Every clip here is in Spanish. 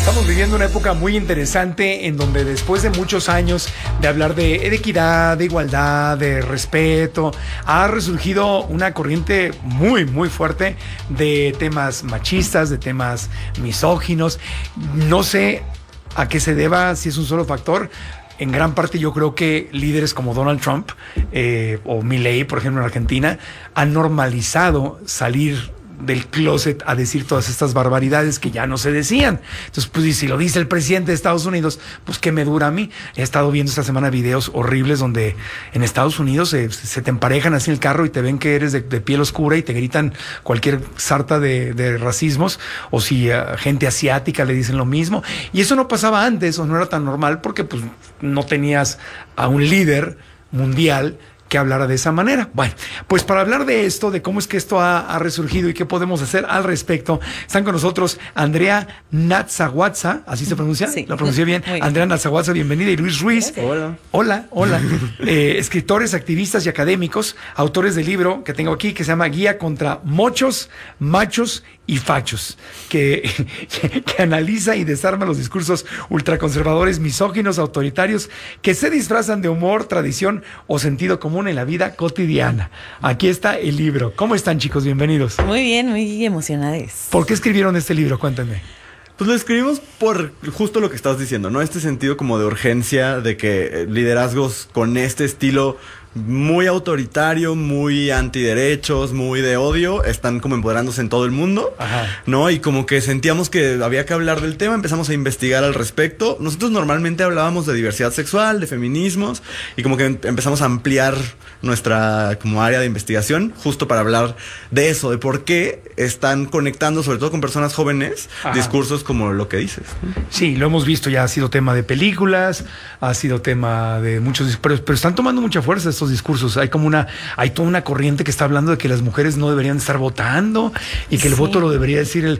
Estamos viviendo una época muy interesante en donde después de muchos años de hablar de equidad, de igualdad, de respeto, ha resurgido una corriente muy, muy fuerte de temas machistas, de temas misóginos. No sé a qué se deba, si es un solo factor. En gran parte yo creo que líderes como Donald Trump o Milei, por ejemplo, en Argentina, han normalizado salir del closet a decir todas estas barbaridades que ya no se decían. Entonces, pues, y si lo dice el presidente de Estados Unidos, pues, ¿qué me dura a mí? He estado viendo esta semana videos horribles donde en Estados Unidos se te emparejan así en el carro y te ven que eres de piel oscura y te gritan cualquier sarta de racismos, o si gente asiática le dicen lo mismo. Y eso no pasaba antes, o no era tan normal, porque pues no tenías a un líder mundial que hablara de esa manera. Bueno, pues para hablar de esto, de cómo es que esto ha resurgido y qué podemos hacer al respecto, están con nosotros Andrea Natsawatsa, ¿así se pronuncia? Sí. ¿Lo pronuncié bien? Andrea Natsawatsa, bienvenida. Y Luis Ruiz. Hola. Hola. Escritores, activistas y académicos, autores del libro que tengo aquí, que se llama Guía contra Mochos, Machos y Fachos, que analiza y desarma los discursos ultraconservadores, misóginos, autoritarios, que se disfrazan de humor, tradición o sentido común en la vida cotidiana. Aquí está el libro. ¿Cómo están, chicos? Bienvenidos. Muy bien, muy emocionados. ¿Por qué escribieron este libro? Cuéntenme. Pues lo escribimos por justo lo que estás diciendo, ¿no? Este sentido como de urgencia, de que liderazgos con este estilo muy autoritario, muy antiderechos, muy de odio, están como empoderándose en todo el mundo. Ajá. ¿No? Y como que sentíamos que había que hablar del tema, empezamos a investigar al respecto. Nosotros normalmente hablábamos de diversidad sexual, de feminismos, y como que empezamos a ampliar nuestra como área de investigación justo para hablar de eso, de por qué están conectando, sobre todo con personas jóvenes, Ajá, discursos como lo que dices. Sí, lo hemos visto, ya ha sido tema de películas, ha sido tema de muchos, pero están tomando mucha fuerza estos discursos. Hay toda una corriente que está hablando de que las mujeres no deberían estar votando y que el voto lo debería decir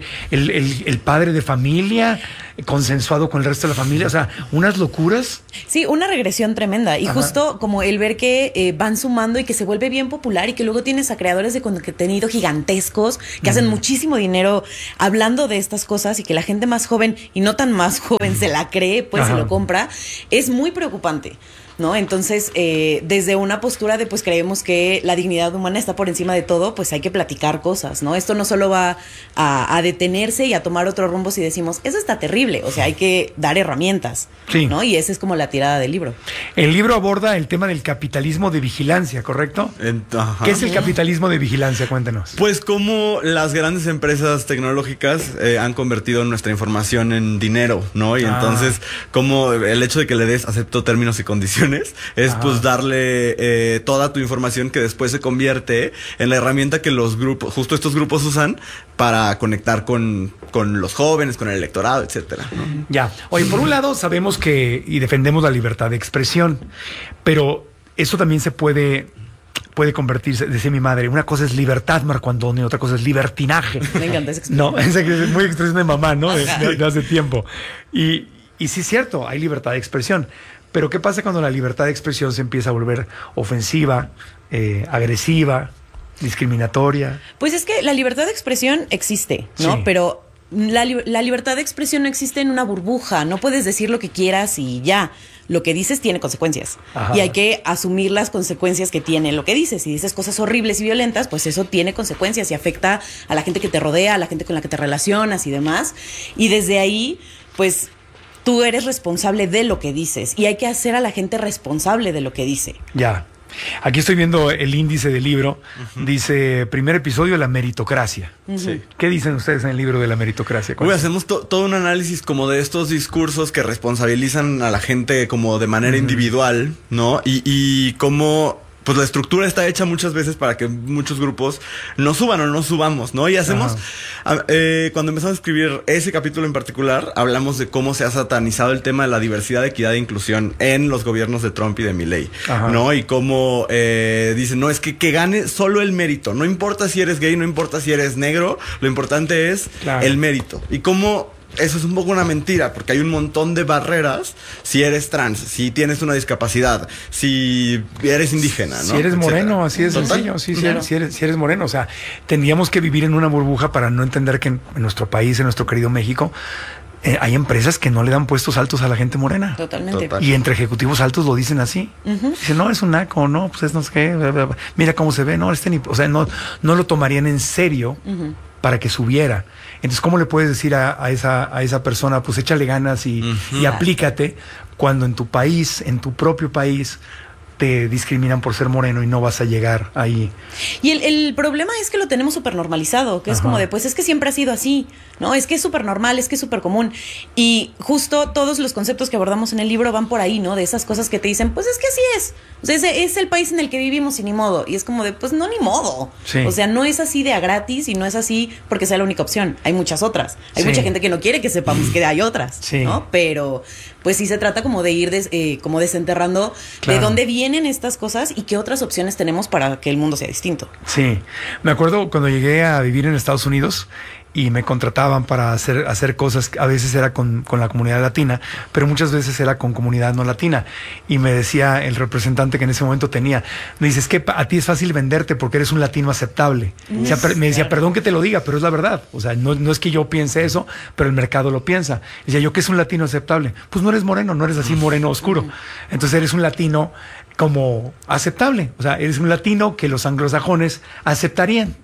el padre de familia, consensuado con el resto de la familia. O sea, unas locuras. Sí, una regresión tremenda. Y Ajá, justo como el ver que van sumando y que se vuelve bien popular y que luego tienes a creadores de contenido gigantescos que hacen muchísimo dinero hablando de estas cosas y que la gente más joven y no tan más joven se la cree, pues Ajá, se lo compra, es muy preocupante, ¿no? Entonces, desde una postura de pues creemos que la dignidad humana está por encima de todo, pues hay que platicar cosas, ¿no? Esto no solo va a detenerse y a tomar otro rumbo si decimos, eso está terrible, o sea, hay que dar herramientas, sí, ¿no? Y esa es como la tirada del libro. El libro aborda el tema del capitalismo de vigilancia, ¿correcto? Ajá. ¿Qué es el capitalismo de vigilancia? Cuéntenos. Pues como las grandes empresas tecnológicas han convertido nuestra información en dinero, ¿no? Y entonces, como el hecho de que le des acepto términos y condiciones es pues darle toda tu información que después se convierte en la herramienta que los grupos, justo estos grupos usan para conectar con los jóvenes, con el electorado, etcétera, ¿no? Ya. Oye, por un lado sabemos que y defendemos la libertad de expresión, pero eso también se puede convertirse, decía mi madre, una cosa es libertad, Marco Antonio, otra cosa es libertinaje. Me encanta esa expresión. No, es muy expresión de mamá, ¿no? De hace tiempo. Y sí es cierto, hay libertad de expresión. Pero ¿qué pasa cuando la libertad de expresión se empieza a volver ofensiva, agresiva, discriminatoria? Pues es que la libertad de expresión existe, ¿no? Sí. Pero la libertad de expresión no existe en una burbuja. No puedes decir lo que quieras y ya. Lo que dices tiene consecuencias. Ajá. Y hay que asumir las consecuencias que tiene lo que dices. Si dices cosas horribles y violentas, pues eso tiene consecuencias y afecta a la gente que te rodea, a la gente con la que te relacionas y demás. Y desde ahí, pues tú eres responsable de lo que dices. Y hay que hacer a la gente responsable de lo que dice. Ya. Aquí estoy viendo el índice del libro. Dice, primer episodio, la meritocracia. Sí. ¿Qué dicen ustedes en el libro de la meritocracia? Uy, hacemos todo un análisis como de estos discursos que responsabilizan a la gente como de manera individual, ¿no? Y cómo pues la estructura está hecha muchas veces para que muchos grupos no suban o no subamos, ¿no? Y hacemos, cuando empezamos a escribir ese capítulo en particular, hablamos de cómo se ha satanizado el tema de la diversidad, equidad e inclusión en los gobiernos de Trump y de Milei, ¿no? Y cómo dicen, no, es que gane solo el mérito, no importa si eres gay, no importa si eres negro, lo importante es el mérito. Y cómo eso es un poco una mentira, porque hay un montón de barreras si eres trans, si tienes una discapacidad, si eres indígena, ¿no? Si eres moreno, así de sencillo. Sí, claro. si eres moreno. O sea, tendríamos que vivir en una burbuja para no entender que en nuestro país, en nuestro querido México, hay empresas que no le dan puestos altos a la gente morena. Totalmente. Total. Y entre ejecutivos altos lo dicen así. Dicen, no, es un naco, no, pues es no sé qué, bla, bla, bla. Mira cómo se ve, no, o sea, no lo tomarían en serio para que subiera. Entonces, ¿cómo le puedes decir a esa persona, pues échale ganas y aplícate, cuando en tu país, en tu propio país, te discriminan por ser moreno y no vas a llegar ahí? Y el problema es que lo tenemos súper normalizado, que es como de, pues es que siempre ha sido así, ¿no? Es que es súper normal, es que es súper común. Y justo todos los conceptos que abordamos en el libro van por ahí, ¿no? De esas cosas que te dicen, pues es que así es. O sea, ese es el país en el que vivimos y ni modo. Y es como de, pues no, ni modo. Sí. O sea, no es así de a gratis y no es así porque sea la única opción. Hay muchas otras. Hay Sí. mucha gente que no quiere que sepamos que hay otras, Sí. ¿no? Pero pues sí se trata como de ir como desenterrando Claro. de dónde vienen estas cosas y qué otras opciones tenemos para que el mundo sea distinto. Sí, me acuerdo cuando llegué a vivir en Estados Unidos y me contrataban para hacer cosas, a veces era con la comunidad latina, pero muchas veces era con comunidad no latina. Y me decía el representante que en ese momento tenía, me dice, es que a ti es fácil venderte porque eres un latino aceptable. O sea, me decía, perdón que te lo diga, pero es la verdad. O sea, no es que yo piense eso, pero el mercado lo piensa. Decía, ¿yo qué es un latino aceptable? Pues no eres moreno, no eres así moreno oscuro. Entonces eres un latino como aceptable. O sea, eres un latino que los anglosajones aceptarían.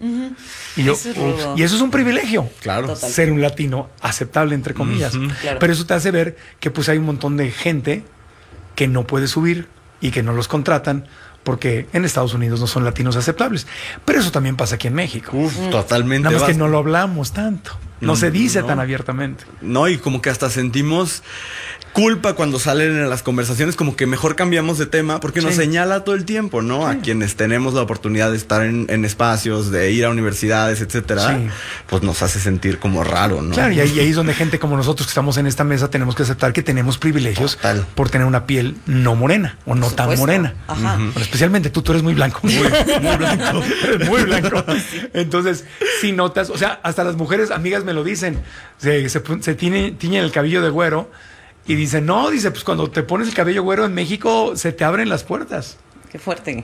Y yo, Eso es rudo. y eso es un privilegio. Claro. Total. Ser un latino aceptable, entre comillas. Claro. Pero eso te hace ver que pues hay un montón de gente que no puede subir y que no los contratan porque en Estados Unidos no son latinos aceptables. Pero eso también pasa aquí en México. Totalmente. Nada más que Vas- no lo hablamos tanto. No se dice no. tan abiertamente. No, y como que hasta sentimos culpa cuando salen en las conversaciones, como que mejor cambiamos de tema porque nos Sí. señala todo el tiempo, ¿no? A quienes tenemos la oportunidad de estar en espacios, de ir a universidades, etcétera, Sí. pues nos hace sentir como raro, ¿no? Claro, y ahí es donde gente como nosotros que estamos en esta mesa tenemos que aceptar que tenemos privilegios Total. por tener una piel no morena o no tan supuesto. morena. Ajá. Bueno, especialmente tú eres muy blanco. Muy blanco. Eres muy blanco. Entonces, si notas, o sea, hasta las mujeres amigas me lo dicen, se tiñen el cabello de güero y dicen, no, dice, pues cuando te pones el cabello güero en México se te abren las puertas. Qué fuerte.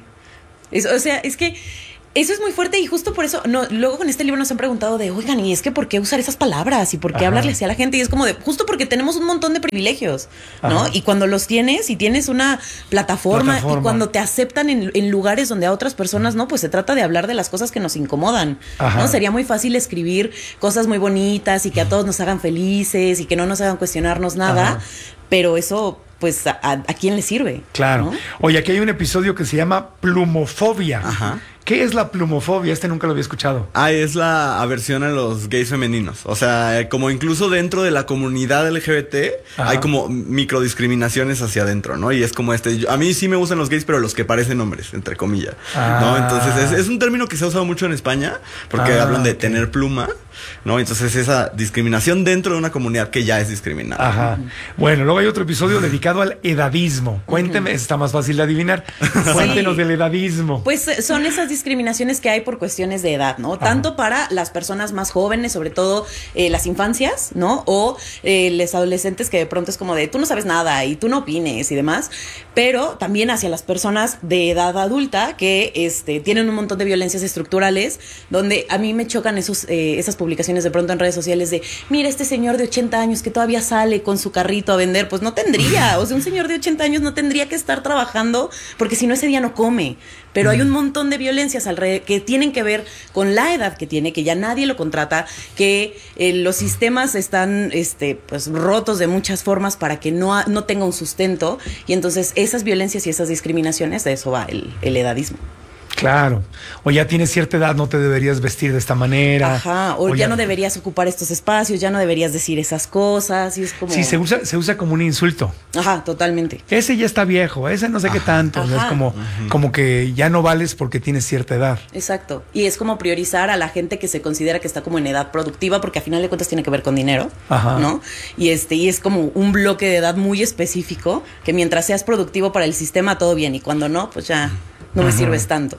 O sea, es que eso es muy fuerte y justo por eso, luego con este libro nos han preguntado de, oigan, y es que ¿por qué usar esas palabras? ¿Y por qué Ajá. hablarle así a la gente? Y es como de, justo porque tenemos un montón de privilegios, ¿no? Ajá. Y cuando los tienes y tienes una plataforma y cuando te aceptan en lugares donde a otras personas no, pues se trata de hablar de las cosas que nos incomodan, Ajá. ¿no? Sería muy fácil escribir cosas muy bonitas y que a todos nos hagan felices y que no nos hagan cuestionarnos nada, Ajá. pero eso, pues, ¿a quién le sirve? Claro. ¿no? Oye, aquí hay un episodio que se llama Plumofobia. Ajá. ¿Qué es la plumofobia? Este nunca lo había escuchado. Ah, es la aversión a los gays femeninos. O sea, como incluso dentro de la comunidad LGBT Ajá. hay como microdiscriminaciones hacia adentro, ¿no? Y es como a mí sí me gustan los gays, pero los que parecen hombres, entre comillas. Ah. ¿No? Entonces es un término que se ha usado mucho en España porque Ah, hablan de ok. tener pluma, ¿no? Entonces esa discriminación dentro de una comunidad que ya es discriminada. Ajá. Bueno, luego hay otro episodio dedicado al edadismo. Cuénteme, está más fácil de adivinar. Cuéntenos del edadismo. Pues son esas discriminaciones que hay por cuestiones de edad, ¿no? Tanto para las personas más jóvenes, sobre todo las infancias, ¿no? O los adolescentes que de pronto es como de tú no sabes nada y tú no opines y demás, pero también hacia las personas de edad adulta que tienen un montón de violencias estructurales, donde a mí me chocan esas publicaciones de pronto en redes sociales de mira este señor de 80 años que todavía sale con su carrito a vender, pues no tendría, o sea, un señor de 80 años no tendría que estar trabajando porque si no ese día no come. Pero hay un montón de violencias alrededor que tienen que ver con la edad que tiene, que ya nadie lo contrata, que los sistemas están pues rotos de muchas formas para que no tenga un sustento. Y entonces esas violencias y esas discriminaciones, de eso va el edadismo. Claro. O ya tienes cierta edad, no te deberías vestir de esta manera. Ajá, o ya no deberías ocupar estos espacios, ya no deberías decir esas cosas. Y es como... Sí, se usa como un insulto. Ajá, totalmente. Ese ya está viejo, ese no sé qué tanto. O sea, es Ajá. como que ya no vales porque tienes cierta edad. Exacto. Y es como priorizar a la gente que se considera que está como en edad productiva, porque a final de cuentas tiene que ver con dinero, Ajá. ¿no? Y es como un bloque de edad muy específico, que mientras seas productivo para el sistema, todo bien. Y cuando no, pues ya no me sirves tanto.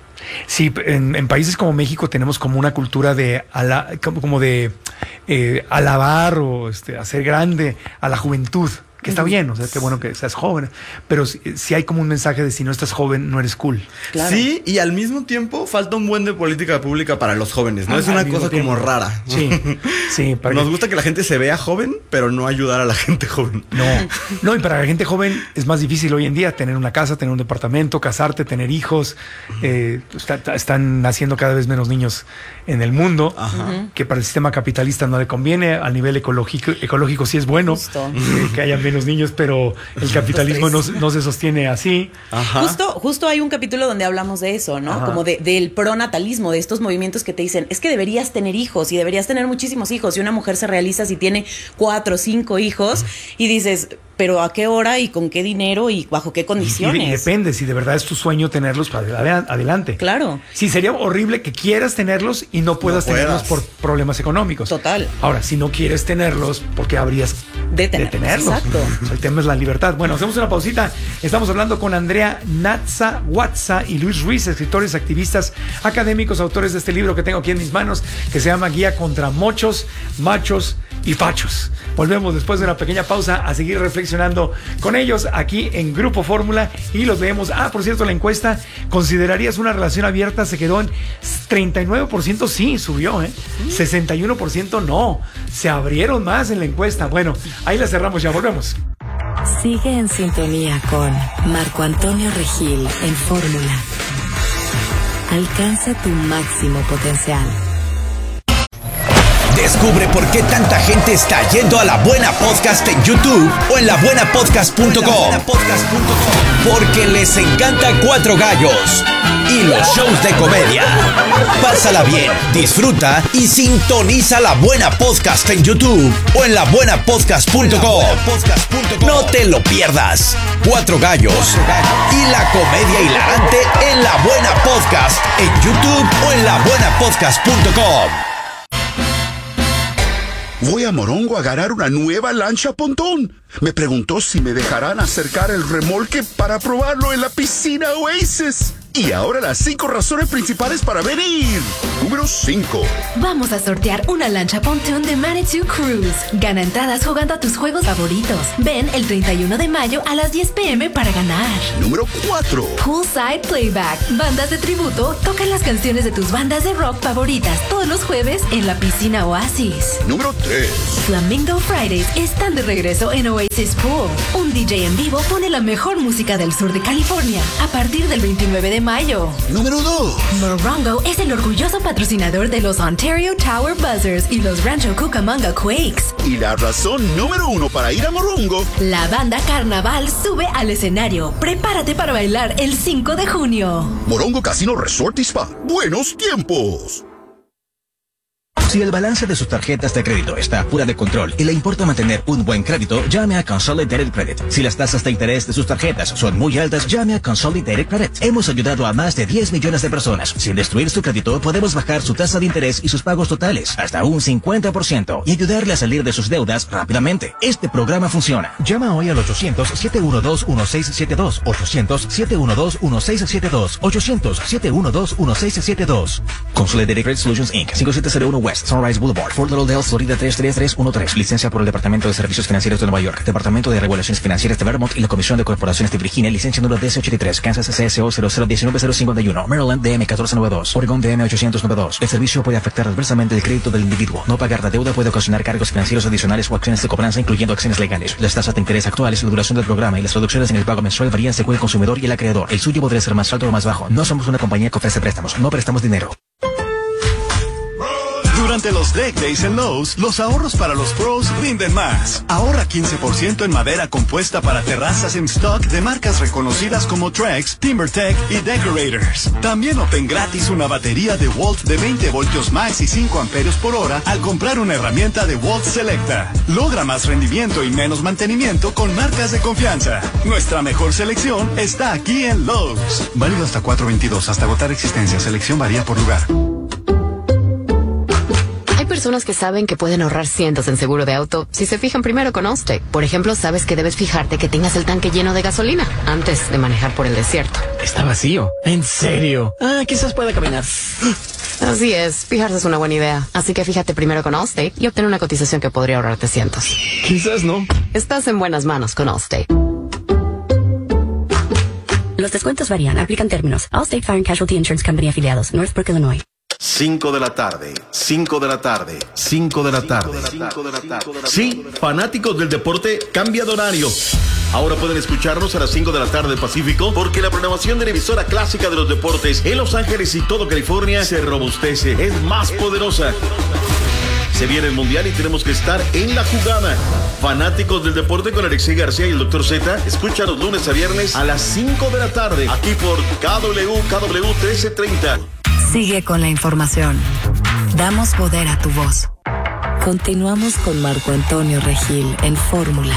Sí, en países como México tenemos como una cultura de alabar o hacer grande a la juventud, Que está bien, o sea, qué bueno que seas joven, pero si hay como un mensaje de si no estás joven, no eres cool. Claro. Sí, y al mismo tiempo falta un buen de política pública para los jóvenes, ¿no? Es una cosa como rara. Sí, sí. Nos gusta que la gente se vea joven, pero no ayudar a la gente joven. No, y para la gente joven es más difícil hoy en día tener una casa, tener un departamento, casarte, tener hijos. Están naciendo cada vez menos niños en el mundo, que para el sistema capitalista no le conviene. Al nivel ecológico sí es bueno que haya menos niños, pero el capitalismo no se sostiene así. Justo hay un capítulo donde hablamos de eso, ¿no? Como del pronatalismo, de estos movimientos que te dicen, es que deberías tener hijos y deberías tener muchísimos hijos, y una mujer se realiza si tiene 4 o 5 hijos, y dices, pero ¿a qué hora y con qué dinero y bajo qué condiciones? Y depende, si de verdad es tu sueño tenerlos para adelante. Claro. Sí, sería horrible que quieras tenerlos y no puedas tenerlos por problemas económicos. Total. Ahora, si no quieres tenerlos, ¿por qué habrías de tenerlos? Exacto. O sea, el tema es la libertad. Bueno, hacemos una pausita. Estamos hablando con Andrea Natza-Watza y Luis Ruiz, escritores, activistas, académicos, autores de este libro que tengo aquí en mis manos, que se llama Guía contra Mochos, Machos y Fachos. Volvemos después de una pequeña pausa a seguir reflexionando con ellos aquí en Grupo Fórmula y los leemos. Por cierto, la encuesta, ¿considerarías una relación abierta? Se quedó en 39%, sí, subió, 61% no. Se abrieron más en la encuesta. Bueno, ahí la cerramos, ya volvemos. Sigue en sintonía con Marco Antonio Regil en Fórmula. Alcanza tu máximo potencial. Descubre por qué tanta gente está yendo a La Buena Podcast en YouTube o en labuenapodcast.com. Porque les encanta Cuatro Gallos y los shows de comedia. Pásala bien, disfruta y sintoniza La Buena Podcast en YouTube o en labuenapodcast.com. No te lo pierdas. Cuatro Gallos y la comedia hilarante en La Buena Podcast en YouTube o en labuenapodcast.com. Voy a Morongo a agarrar una nueva lancha pontón. Me preguntó si me dejarán acercar el remolque para probarlo en la piscina Oasis. Y ahora las 5 razones principales para venir. Número 5. Vamos a sortear una lancha pontoon de Manitou Cruise. Gana entradas jugando a tus juegos favoritos. Ven el 31 de mayo a las 10 p.m. para ganar. Número 4. Poolside Playback. Bandas de tributo tocan las canciones de tus bandas de rock favoritas todos los jueves en la piscina Oasis. Número 3. Flamingo Fridays están de regreso en Oasis Pool. Un DJ en vivo pone la mejor música del sur de California a partir del 29 de mayo. Número 2. Morongo es el orgulloso patrocinador de los Ontario Tower Buzzers y los Rancho Cucamonga Quakes. Y la razón número 1 para ir a Morongo. La banda Carnaval sube al escenario. Prepárate para bailar el 5 de junio. Morongo Casino Resort y Spa. ¡Buenos tiempos! Si el balance de sus tarjetas de crédito está fuera de control y le importa mantener un buen crédito, llame a Consolidated Credit. Si las tasas de interés de sus tarjetas son muy altas, llame a Consolidated Credit. Hemos ayudado a más de 10 millones de personas. Sin destruir su crédito, podemos bajar su tasa de interés y sus pagos totales hasta un 50% y ayudarle a salir de sus deudas rápidamente. Este programa funciona. Llama hoy al 800-712-1672. 800-712-1672. 800-712-1672. Consolidated Credit Solutions Inc. 5701 West Sunrise Boulevard, Fort Lauderdale, Florida 33313. Licencia por el Departamento de Servicios Financieros de Nueva York, Departamento de Regulaciones Financieras de Vermont y la Comisión de Corporaciones de Virginia. Licencia número DC83, Kansas CSO 0019051, Maryland DM 1492, Oregon DM 892. El servicio puede afectar adversamente el crédito del individuo. No pagar la deuda puede ocasionar cargos financieros adicionales o acciones de cobranza, incluyendo acciones legales. Las tasas de interés actuales, la duración del programa y las reducciones en el pago mensual varían según el consumidor y el acreedor. El suyo podría ser más alto o más bajo. No somos una compañía que ofrece préstamos. No prestamos dinero. Durante los Deck Days en Lowe's, los ahorros para los pros rinden más. Ahorra 15% en madera compuesta para terrazas en stock de marcas reconocidas como Trex, TimberTech y Decorators. También obtén gratis una batería de Walt de 20 voltios max y 5 amperios por hora al comprar una herramienta de Walt Selecta. Logra más rendimiento y menos mantenimiento con marcas de confianza. Nuestra mejor selección está aquí en Lowe's. Válido hasta 4/22, hasta agotar existencia. Selección varía por lugar. Hay personas que saben que pueden ahorrar cientos en seguro de auto si se fijan primero con Allstate. Por ejemplo, sabes que debes fijarte que tengas el tanque lleno de gasolina antes de manejar por el desierto. Está vacío. ¿En serio? Quizás pueda caminar. Así es, fijarse es una buena idea. Así que fíjate primero con Allstate y obtén una cotización que podría ahorrarte cientos. Quizás no. Estás en buenas manos con Allstate. Los descuentos varían, aplican términos. Allstate Fire and Casualty Insurance Company afiliados, Northbrook, Illinois. 5 de la tarde, 5 de la tarde, 5 de la tarde. Sí, fanáticos del deporte, cambia de horario. Ahora pueden escucharnos a las 5 de la tarde Pacífico, porque la programación de la emisora clásica de los deportes en Los Ángeles y todo California se robustece, es más poderosa. Se viene el Mundial y tenemos que estar en la jugada. Fanáticos del deporte con Alexei García y el Dr. Z, escucha los lunes a viernes a las 5 de la tarde, aquí por KW 1330. Sigue con la información. Damos poder a tu voz. Continuamos con Marco Antonio Regil en Fórmula.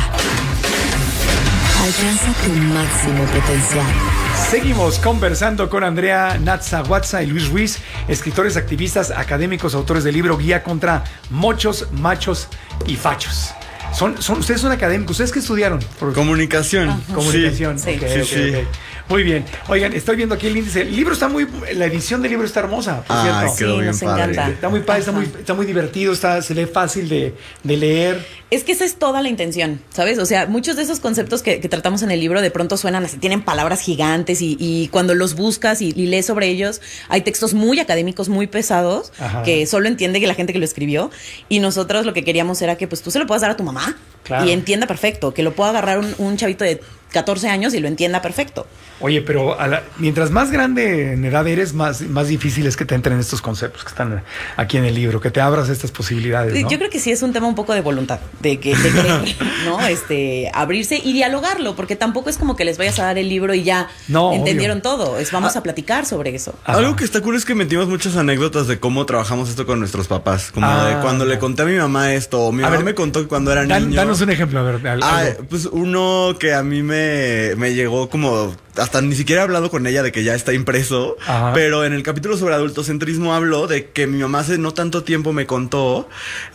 Alcanza tu máximo potencial. Seguimos conversando con Andrea Natza-Watza y Luis Ruiz, escritores, activistas, académicos, autores del libro Guía contra Mochos, Machos y Fachos. Ustedes son académicos. ¿Ustedes qué estudiaron? Comunicación. Comunicación. Sí. Okay. Muy bien. Oigan, estoy viendo aquí el índice. El libro está la edición del libro está hermosa, por cierto. Quedó bien nos padre. encanta. Está muy padre, está muy divertido, se lee fácil de leer. Es que esa es toda la intención, ¿sabes? O sea, muchos de esos conceptos que tratamos en el libro de pronto suenan así, tienen palabras gigantes y cuando los buscas y lees sobre ellos, hay textos muy académicos, muy pesados, que solo entiende que la gente que lo escribió. Y nosotros lo que queríamos era que pues tú se lo puedas dar a tu mamá y entienda perfecto, que lo pueda agarrar un chavito de 14 años y lo entienda perfecto. Oye, pero mientras más grande en edad eres, más difícil es que te entren estos conceptos que están aquí en el libro, que te abras estas posibilidades, ¿no? Yo creo que sí es un tema un poco de voluntad, de querer, ¿no? Abrirse y dialogarlo, porque tampoco es como que les vayas a dar el libro y ya entendieron todo. Vamos a platicar sobre eso. Algo que está cool es que metimos muchas anécdotas de cómo trabajamos esto con nuestros papás. Como de cuando le conté a mi mamá esto, o mi mamá me contó que cuando era niño. Danos un ejemplo, a ver. Pues uno que a mí me llegó como... Hasta ni siquiera he hablado con ella de que ya está impreso. Pero en el capítulo sobre adultocentrismo hablo de que mi mamá hace no tanto tiempo me contó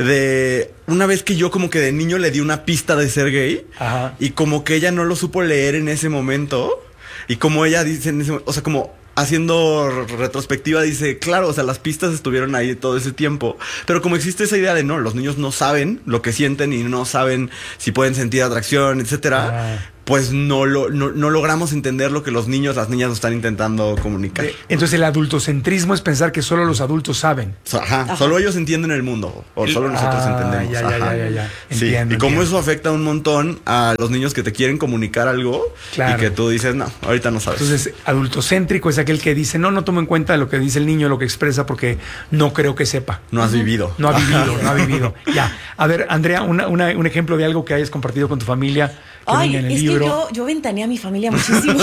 de una vez que yo como que de niño le di una pista de ser gay. Y como que ella no lo supo leer en ese momento. Y como ella dice, o sea, como haciendo retrospectiva dice, claro, o sea, las pistas estuvieron ahí todo ese tiempo. Pero como existe esa idea de no, los niños no saben lo que sienten y no saben si pueden sentir atracción, etcétera. Pues no logramos entender lo que los niños, las niñas nos están intentando comunicar. Entonces el adultocentrismo es pensar que solo los adultos saben. Solo ellos entienden el mundo, o solo nosotros entendemos. Ya. Sí. Entiendo, y cómo eso afecta un montón a los niños que te quieren comunicar algo y que tú dices, no, ahorita no sabes. Entonces, adultocéntrico es aquel que dice, no tomo en cuenta lo que dice el niño, lo que expresa, porque no creo que sepa. No has vivido. No ha vivido. Ya. A ver, Andrea, un ejemplo de algo que hayas compartido con tu familia. Que yo ventaneé a mi familia muchísimo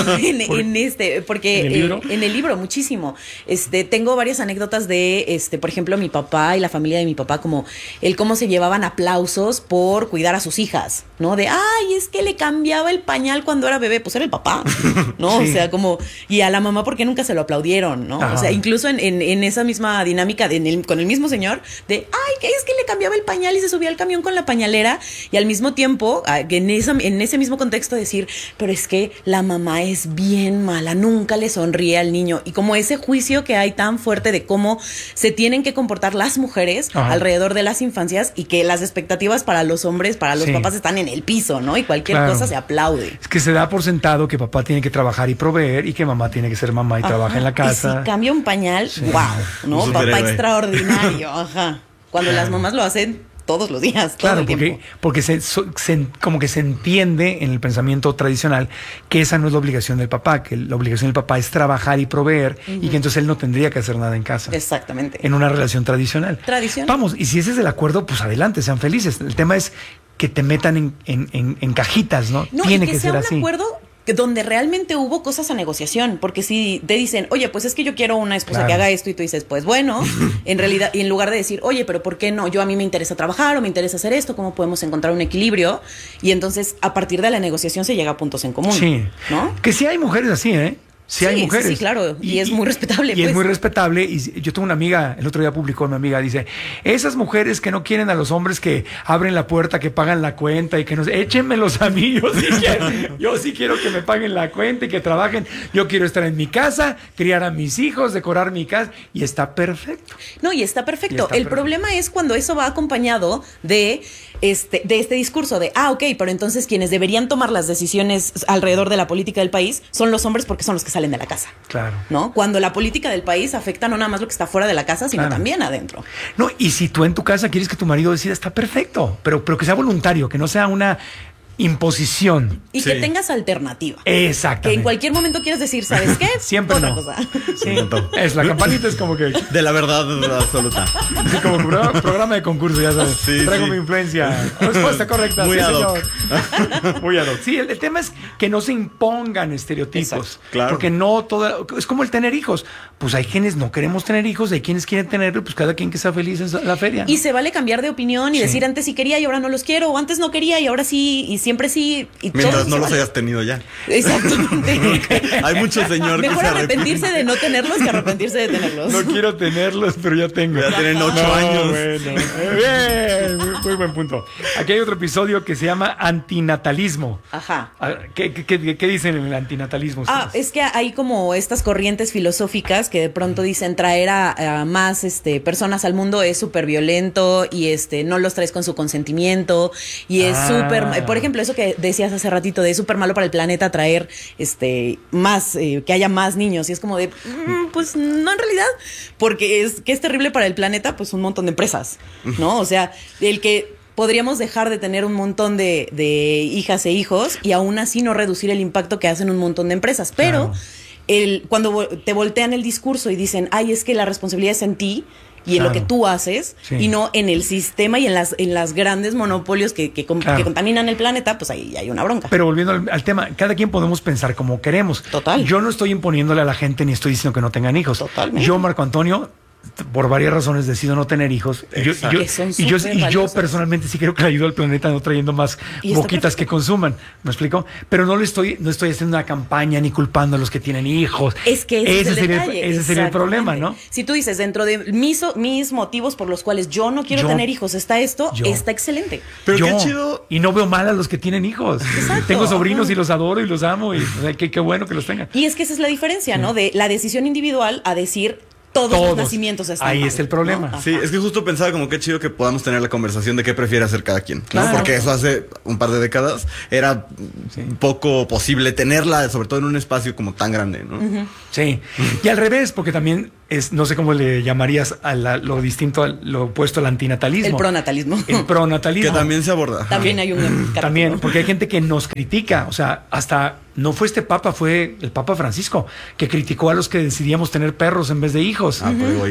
porque ¿En el libro muchísimo. Tengo varias anécdotas de por ejemplo, mi papá y la familia de mi papá, como cómo se llevaban aplausos por cuidar a sus hijas, ¿no? De es que le cambiaba el pañal cuando era bebé, pues era el papá, ¿no? Sí. O sea, como, y a la mamá porque nunca se lo aplaudieron, ¿no? O sea, incluso en esa misma dinámica con el mismo señor, de que es que le cambiaba el pañal y se subía al camión con la pañalera, y al mismo tiempo, en ese mismo contexto decir, pero es que la mamá es bien mala, nunca le sonríe al niño, y como ese juicio que hay tan fuerte de cómo se tienen que comportar las mujeres alrededor de las infancias, y que las expectativas para los hombres, para los papás están en el piso, ¿no? Y cualquier cosa se aplaude. Es que se da por sentado que papá tiene que trabajar y proveer, y que mamá tiene que ser mamá y trabaja en la casa. Y si cambia un pañal, wow, ¿no? Papá extraordinario, Cuando las mamás lo hacen todos los días, todo el tiempo. Porque como que se entiende en el pensamiento tradicional que esa no es la obligación del papá, que la obligación del papá es trabajar y proveer, y que entonces él no tendría que hacer nada en casa. Exactamente. En una relación tradicional. Vamos, y si ese es el acuerdo, pues adelante, sean felices. El tema es que te metan en cajitas, ¿no? Tiene que ser así. Un acuerdo donde realmente hubo cosas a negociación, porque si te dicen, oye, pues es que yo quiero una esposa que haga esto, y tú dices, pues bueno, en realidad, y en lugar de decir, oye, pero ¿por qué no? A mí me interesa trabajar, o me interesa hacer esto, ¿cómo podemos encontrar un equilibrio? Y entonces, a partir de la negociación se llega a puntos en común. Sí, ¿no? Que sí hay mujeres así, Sí, hay mujeres. Sí, claro. Y es muy respetable. Y es muy respetable. Y yo tengo una amiga, el otro día publicó mi amiga, dice, esas mujeres que no quieren a los hombres que abren la puerta, que pagan la cuenta y que nos... Échenmelos a mí. Yo sí quiero que me paguen la cuenta y que trabajen. Yo quiero estar en mi casa, criar a mis hijos, decorar mi casa. Y está perfecto. No, y está perfecto. El problema es cuando eso va acompañado de este discurso de, ok, pero entonces quienes deberían tomar las decisiones alrededor de la política del país son los hombres porque son los que salen de la casa. Claro. ¿No? Cuando la política del país afecta no nada más lo que está fuera de la casa, sino también adentro. No, y si tú en tu casa quieres que tu marido decida, está perfecto, pero que sea voluntario, que no sea una imposición. Y que tengas alternativa. Exactamente. Que en cualquier momento quieres decir, ¿sabes qué? Siempre otra no. cosa. Sí. Es la campanita es como que de la verdad absoluta. Como programa de concurso, ya sabes. Sí, Traigo mi influencia. Respuesta correcta. Muy ad hoc. Muy ad hoc. Sí, el tema es que no se impongan estereotipos. Exacto, claro. Porque no toda... Es como el tener hijos. Pues hay quienes no queremos tener hijos, hay quienes quieren tenerlo, pues cada quien que sea feliz en la feria. Y se vale cambiar de opinión y decir antes sí quería y ahora no los quiero, o antes no quería y ahora sí, y siempre sí. Y mientras no los hayas tenido ya. Exactamente. Hay muchos señores que mejor se arrepentirse de no tenerlos que arrepentirse de tenerlos. No quiero tenerlos, pero ya tengo. Ya tienen 8 años. Bueno. Bien, muy buen punto. Aquí hay otro episodio que se llama antinatalismo. Ajá. ¿Qué dicen en el antinatalismo ustedes? Es que hay como estas corrientes filosóficas que de pronto dicen traer a más personas al mundo es súper violento y no los traes con su consentimiento y es súper, por ejemplo, eso que decías hace ratito de es súper malo para el planeta traer más, que haya más niños y es como de, pues no en realidad, porque es terrible para el planeta, pues un montón de empresas, ¿no? O sea, el que podríamos dejar de tener un montón de hijas e hijos y aún así no reducir el impacto que hacen un montón de empresas, pero cuando te voltean el discurso y dicen, es que la responsabilidad es en ti y en lo que tú haces y no en el sistema y en las grandes monopolios que contaminan el planeta, pues ahí hay una bronca. Pero volviendo al tema, cada quien podemos pensar como queremos. Total. Yo no estoy imponiéndole a la gente ni estoy diciendo que no tengan hijos. Totalmente. Yo, Marco Antonio, por varias razones decido no tener hijos. Y yo personalmente sí creo que le ayudo al planeta no trayendo más boquitas que consuman. ¿Me explico? Pero no estoy haciendo una campaña ni culpando a los que tienen hijos. Es que ese sería el problema, ¿no? Si tú dices, dentro de mis motivos por los cuales yo no quiero tener hijos, está excelente. Pero qué chido. Y no veo mal a los que tienen hijos. Exacto. Tengo sobrinos y los adoro y los amo. Y qué bueno que los tengan. Y es que esa es la diferencia, ¿no? De la decisión individual a decir todos los nacimientos están ahí mal, está el problema. ¿no? Sí, es que justo pensaba como qué chido que podamos tener la conversación de qué prefiere hacer cada quien, ¿no? Claro. Porque eso hace un par de décadas era poco posible tenerla, sobre todo en un espacio como tan grande, ¿no? Sí. Y al revés, porque también no sé cómo le llamarías a lo distinto, lo opuesto al antinatalismo. El pronatalismo. El pronatalismo. Que también se aborda. También hay un También, porque hay gente que nos critica, o sea, hasta no fue papa, fue el Papa Francisco, que criticó a los que decidíamos tener perros en vez de hijos.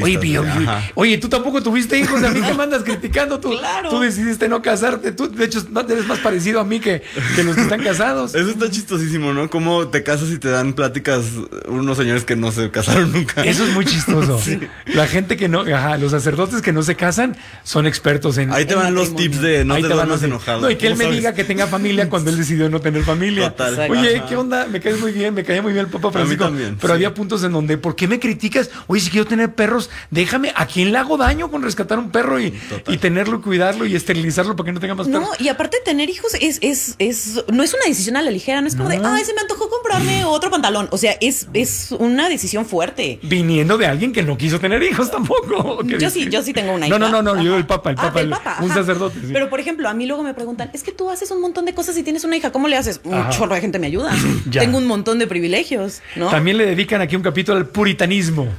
Oye, tú tampoco tuviste hijos, a mí que me andas criticando, tú decidiste no casarte, tú de hecho no eres más parecido a mí que los que están casados. Eso está chistosísimo, ¿no? Cómo te casas y te dan pláticas unos señores que no se casaron nunca. Eso es muy chistoso. Sí. La gente que no, los sacerdotes que no se casan son expertos en... Ahí te van los tips de no te duermas enojado. No, y que él me diga que tenga familia cuando él decidió no tener familia. Total. Oye, ¿qué onda? Me caes muy bien, me caía muy bien el Papa Francisco. A mí también, pero había puntos en donde, ¿por qué me criticas? Oye, si quiero tener perros, déjame, ¿a quién le hago daño con rescatar un perro y tenerlo, cuidarlo y esterilizarlo para que no tenga más perros? No, y aparte tener hijos no es una decisión a la ligera, no es como de, se me antojó comprarme otro pantalón. O sea, es una decisión fuerte. Viniendo de alguien que no quiso tener hijos tampoco. Yo sí tengo una hija. No, yo el Papa, un sacerdote. Sí. Pero por ejemplo, a mí luego me preguntan, es que tú haces un montón de cosas y tienes una hija, ¿cómo le haces? Un chorro de gente me ayuda. Tengo un montón de privilegios, ¿no? También le dedican aquí un capítulo al puritanismo.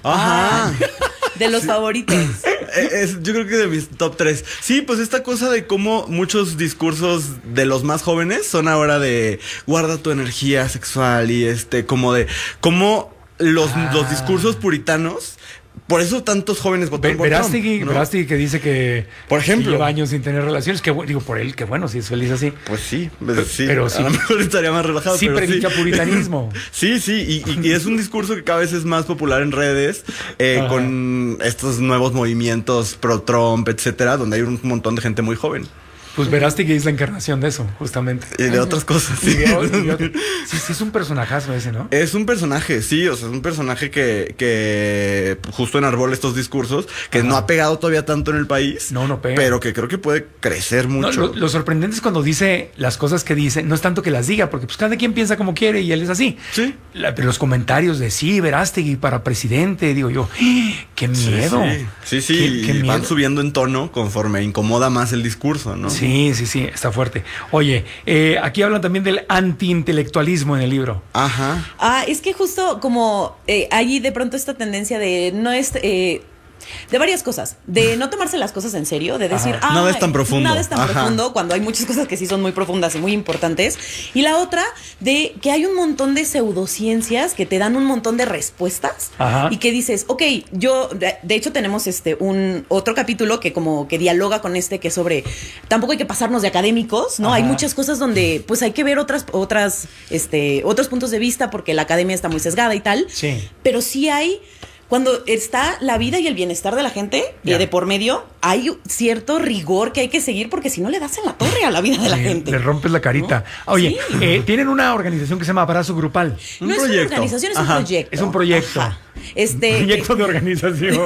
De los favoritos. Yo creo que de mis top 3. Sí, pues esta cosa de cómo muchos discursos de los más jóvenes son ahora de guarda tu energía sexual y como de cómo los discursos puritanos. Por eso tantos jóvenes votaron por Trump, ¿no? Verástegui que dice que, por ejemplo, lleva años sin tener relaciones, que digo por él, que bueno, si es feliz así. Pues sí, pero sí, a lo mejor estaría más relajado. Sí, pero predica puritanismo. Sí, y es un discurso que cada vez es más popular en redes, con estos nuevos movimientos pro Trump, etcétera, donde hay un montón de gente muy joven. Pues Verástegui es la encarnación de eso, justamente. Y de otras cosas, sí. Sí, es un personajazo ese, ¿no? Es un personaje, sí, o sea, es un personaje que justo enarbola estos discursos, que no ha pegado todavía tanto en el país. No pega. Pero que creo que puede crecer mucho. No, lo sorprendente es cuando dice las cosas que dice, no es tanto que las diga, porque pues cada quien piensa como quiere y él es así. Sí. Pero los comentarios de sí, Verástegui para presidente, digo yo, ¡qué miedo! Sí, ¿Qué y van miedo? subiendo en tono conforme incomoda más el discurso, ¿no? Sí, está fuerte. Oye, aquí hablan también del antiintelectualismo en el libro. Ajá. Es que justo como hay de pronto esta tendencia de no es... de varias cosas, de no tomarse las cosas en serio, de decir, nada es tan profundo. Nada es tan profundo, cuando hay muchas cosas que sí son muy profundas y muy importantes. Y la otra, de que hay un montón de pseudociencias que te dan un montón de respuestas. Ajá. Y que dices, ok, de hecho tenemos un otro capítulo que como que dialoga con que es sobre, tampoco hay que pasarnos de académicos, ¿no? Ajá. Hay muchas cosas donde pues hay que ver otros puntos de vista porque la academia está muy sesgada y tal. Sí. Pero sí hay... Cuando está la vida y el bienestar de la gente de por medio, hay cierto rigor que hay que seguir porque si no le das en la torre a la vida de la gente. Le rompes la carita. ¿No? Oye, Sí. Tienen una organización que se llama Abrazo Grupal. No es una organización, es un proyecto. Es un proyecto. Ajá. Proyecto de organización.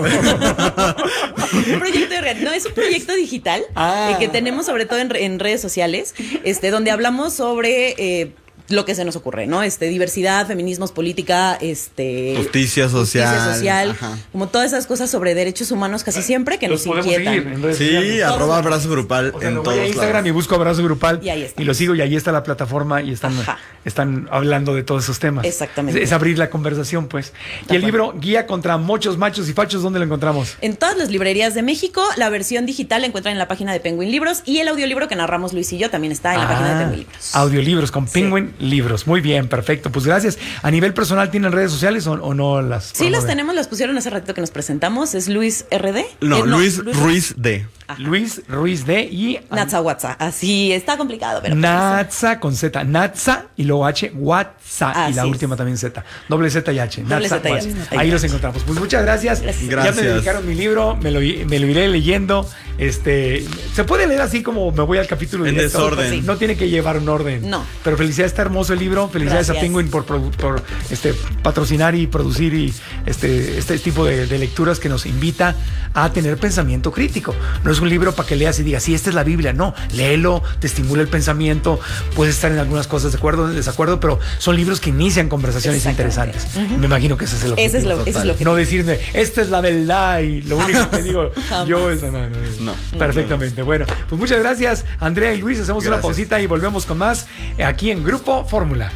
No, es un proyecto digital que tenemos sobre todo en redes sociales, donde hablamos sobre... lo que se nos ocurre, ¿no? Diversidad, feminismos, política, justicia social. Ajá. Como todas esas cosas sobre derechos humanos casi siempre que nos inquietan. Sí, @abrazo grupal en voy todos a Instagram lados. y busco Abrazo Grupal Y ahí está. y lo sigo y ahí está la plataforma y están hablando de todos esos temas. Exactamente. Es abrir la conversación, pues. Y el libro Guía contra Mochos, Machos y Fachos, ¿dónde lo encontramos? En todas las librerías de México, la versión digital la encuentran en la página de Penguin Libros y el audiolibro que narramos Luis y yo también está en la página de Penguin Libros. Audiolibros con Penguin Libros. Muy bien, perfecto. Pues gracias. A nivel personal, ¿tienen redes sociales o no las? Sí, las tenemos, las pusieron hace ratito que nos presentamos. Es Luis RD. Luis Ruiz D. Luis Ruiz D y Natsa WhatsApp. Así está complicado, pero Natsa con Z. Natsa y luego H, WhatsApp. Y la última también Z. Doble Z y H. Natsa, WhatsApp. Ahí los encontramos. Pues muchas gracias. Ya me dedicaron mi libro, me lo iré leyendo. Se puede leer así como me voy al capítulo en directo. desorden. No tiene que llevar un orden. No. Pero felicidades, está hermoso el libro. Felicidades a Penguin por patrocinar y producir y este tipo de lecturas que nos invita a tener pensamiento crítico. No es un libro para que leas y digas, sí, esta es la Biblia. No, léelo, te estimula el pensamiento. Puedes estar en algunas cosas de acuerdo, en desacuerdo, pero son libros que inician conversaciones interesantes. Me imagino que ese es el objetivo. Ese es lo que no decirme, esta es la verdad y lo único que digo yo es no. Perfectamente. Bueno, pues muchas gracias, Andrea y Luis. Hacemos una pausita y volvemos con más aquí en Grupo Fórmula.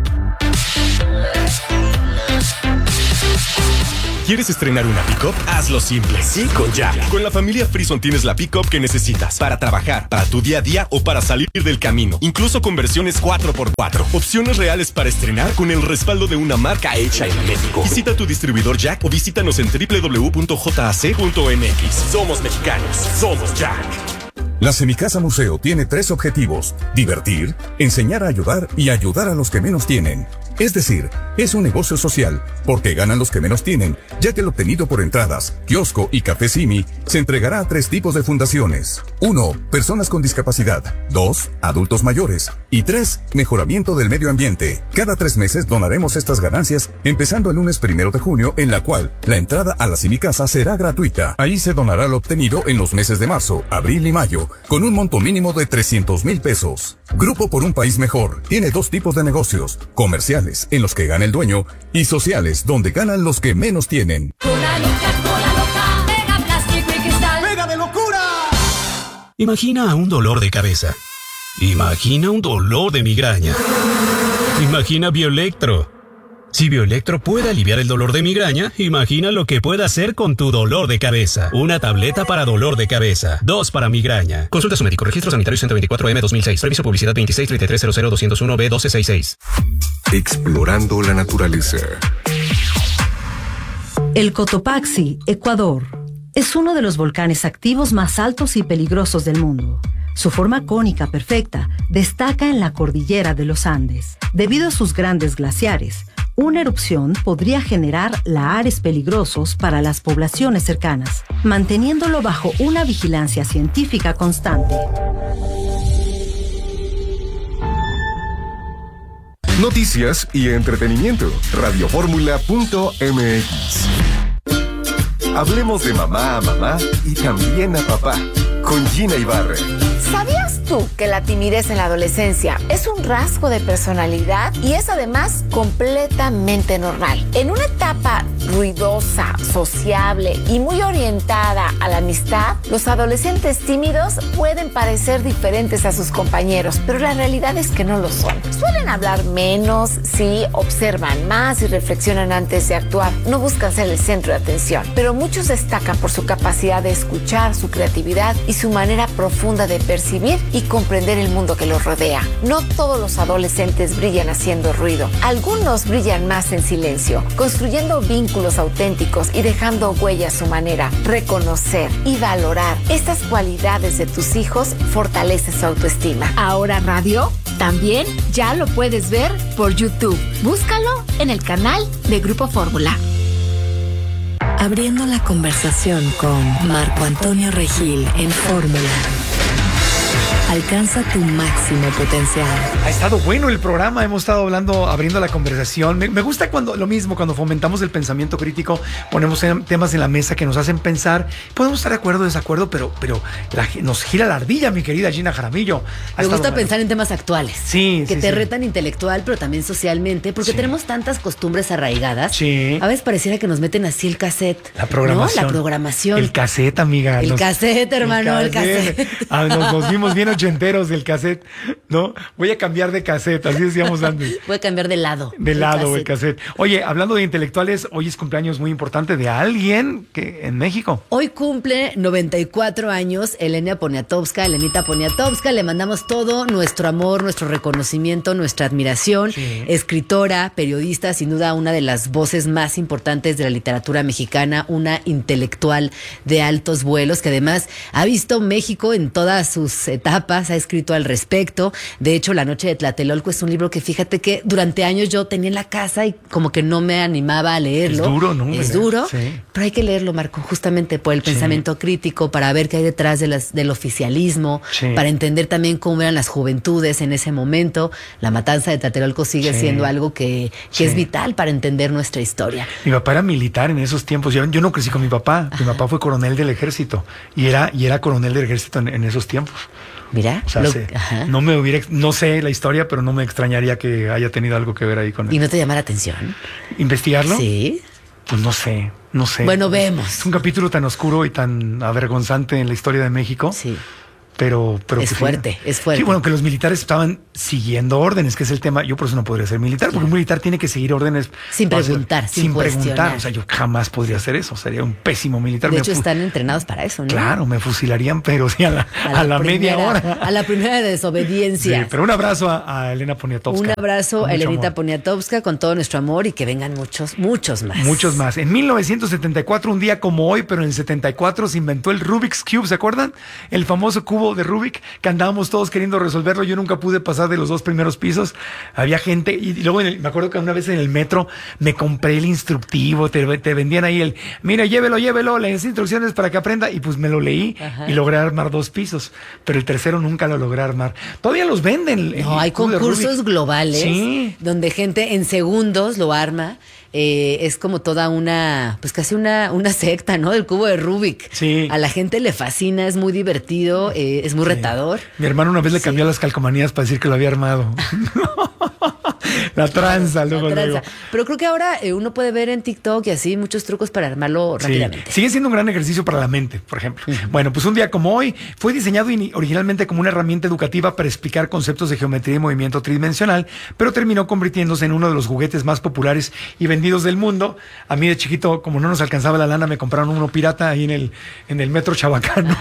¿Quieres estrenar una pick-up? Hazlo simple. Sí, con Jack. Con la familia Frison tienes la pick-up que necesitas para trabajar, para tu día a día o para salir del camino. Incluso con versiones 4x4. Opciones reales para estrenar con el respaldo de una marca hecha en México. Visita tu distribuidor Jack o visítanos en www.jac.mx. Somos mexicanos. Somos Jack. La Semicasa Museo tiene 3 objetivos: divertir, enseñar a ayudar y ayudar a los que menos tienen. Es decir, es un negocio social, porque ganan los que menos tienen, ya que el obtenido por entradas, kiosco y café Simi se entregará a 3 tipos de fundaciones. 1. Personas con discapacidad. 2. Adultos mayores. Y 3. Mejoramiento del medio ambiente. Cada 3 meses donaremos estas ganancias, empezando el lunes 1 de junio, en la cual la entrada a la Semicasa será gratuita. Ahí se donará lo obtenido en los meses de marzo, abril y mayo, con un monto mínimo de 300,000 pesos. Grupo por un País Mejor tiene 2 tipos de negocios: comerciales, en los que gana el dueño, y sociales, donde ganan los que menos tienen. Cola loca, pega plástico y cristal. ¡Pega de locura! Imagina un dolor de cabeza. Imagina un dolor de migraña. Imagina Bioelectro. Si Bioelectro puede aliviar el dolor de migraña, imagina lo que puede hacer con tu dolor de cabeza. Una tableta para dolor de cabeza. 2 para migraña. Consulta a su médico. Registro sanitario 124M 2006. Previso publicidad 2633000201B1266. Explorando la naturaleza. El Cotopaxi, Ecuador, es uno de los volcanes activos más altos y peligrosos del mundo. Su forma cónica perfecta destaca en la cordillera de los Andes. Debido a sus grandes glaciares, una erupción podría generar lahares peligrosos para las poblaciones cercanas, manteniéndolo bajo una vigilancia científica constante. Noticias y entretenimiento. Radioformula.mx. Hablemos de mamá a mamá y también a papá. Con Gina Ibarra. ¿Sabías tú que la timidez en la adolescencia es un rasgo de personalidad y es además completamente normal? En una etapa ruidosa, sociable y muy orientada a la amistad, los adolescentes tímidos pueden parecer diferentes a sus compañeros, pero la realidad es que no lo son. Suelen hablar menos, sí, observan más y reflexionan antes de actuar. No buscan ser el centro de atención, pero muchos destacan por su capacidad de escuchar, su creatividad y su manera profunda de percibir y comprender el mundo que los rodea. No todos los adolescentes brillan haciendo ruido. Algunos brillan más en silencio, construyendo vínculos auténticos y dejando huella a su manera. Reconocer y valorar estas cualidades de tus hijos fortalece su autoestima. Ahora radio también ya lo puedes ver por YouTube. Búscalo en el canal de Grupo Fórmula. Abriendo la conversación con Marco Antonio Regil en Fórmula. Alcanza tu máximo potencial. Ha estado bueno el programa, hemos estado hablando, abriendo la conversación. Me gusta cuando fomentamos el pensamiento crítico, ponemos temas en la mesa que nos hacen pensar. Podemos estar de acuerdo o desacuerdo, pero nos gira la ardilla, mi querida Gina Jaramillo. Me gusta pensar en temas actuales. Sí, que te retan intelectual, pero también socialmente, porque tenemos tantas costumbres arraigadas. Sí. A veces pareciera que nos meten así el cassette. La programación. ¿No? La programación. El cassette, amiga. El cassette, hermano, el cassette. Nos vimos bien ochenteros del cassette, ¿no? Voy a cambiar de cassette, así decíamos antes. Voy a cambiar de lado. De lado el cassette. Oye, hablando de intelectuales, hoy es cumpleaños muy importante de alguien que en México. Hoy cumple 94 años Elenita Poniatowska. Le mandamos todo nuestro amor, nuestro reconocimiento, nuestra admiración. Sí. Escritora, periodista, sin duda una de las voces más importantes de la literatura mexicana, una intelectual de altos vuelos que además ha visto México en todas sus etapas, ha escrito al respecto. De hecho, La Noche de Tlatelolco es un libro que fíjate que durante años yo tenía en la casa y como que no me animaba a leerlo. Es duro, ¿no? Es duro, sí. Pero hay que leerlo, Marco, justamente por el pensamiento crítico, para ver qué hay detrás del oficialismo, para entender también cómo eran las juventudes en ese momento. La matanza de Tlatelolco sigue siendo algo que es vital para entender nuestra historia. Mi papá era militar en esos tiempos. Yo no crecí con mi papá. Mi papá fue coronel del ejército y era coronel del ejército en esos tiempos. Mira, o sea, no sé la historia, pero no me extrañaría que haya tenido algo que ver ahí con él. ¿Y no te llama la atención? ¿Investigarlo? Sí. Pues no sé. Bueno, vemos. Es un capítulo tan oscuro y tan avergonzante en la historia de México. Sí. Pero es fuerte. Sí, bueno, que los militares estaban siguiendo órdenes, que es el tema. Yo por eso no podría ser militar, porque un militar tiene que seguir órdenes sin preguntar, sin preguntar. O sea, yo jamás podría hacer eso. Sería un pésimo militar. De hecho, están entrenados para eso, ¿no? Claro, me fusilarían, pero sí a la media hora. A la primera desobediencia. Sí, pero un abrazo a Elena Poniatowska. Un abrazo a Elenita Poniatowska con todo nuestro amor y que vengan muchos más. Muchos más. En 1974, un día como hoy, pero en el 74 se inventó el Rubik's Cube, ¿se acuerdan? El famoso cubo de Rubik, que andábamos todos queriendo resolverlo. Yo nunca pude pasar de los 2 primeros pisos. Había gente, y luego me acuerdo que una vez en el metro me compré el instructivo, te vendían ahí mira, llévelo, las instrucciones para que aprenda, y pues me lo leí. Ajá. Y logré armar 2 pisos, pero el tercero nunca lo logré armar. Todavía los venden. No, hay concursos globales donde gente en segundos lo arma. Es como toda casi una secta, ¿no? El cubo de Rubik. Sí. A la gente le fascina, es muy divertido, es muy retador. Mi hermano una vez le cambió las calcomanías para decir que lo había armado. La tranza, luego. Pero creo que ahora uno puede ver en TikTok y así muchos trucos para armarlo rápidamente. Sigue siendo un gran ejercicio para la mente, por ejemplo. Bueno, pues un día como hoy fue diseñado originalmente como una herramienta educativa para explicar conceptos de geometría y movimiento tridimensional, pero terminó convirtiéndose en uno de los juguetes más populares y vendidos del mundo. A mí de chiquito, como no nos alcanzaba la lana, me compraron uno pirata ahí en el metro Chabacano.